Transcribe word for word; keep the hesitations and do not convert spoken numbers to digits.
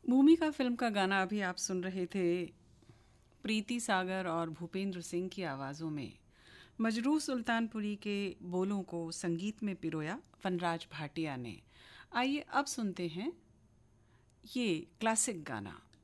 भूमिका फिल्म का गाना अभी आप सुन रहे थे प्रीति सागर और भूपेंद्र सिंह की आवाज़ों में। मजरूह सुल्तानपुरी के बोलों को संगीत में पिरोया वनराज भाटिया ने। आइए अब सुनते हैं ये क्लासिक गाना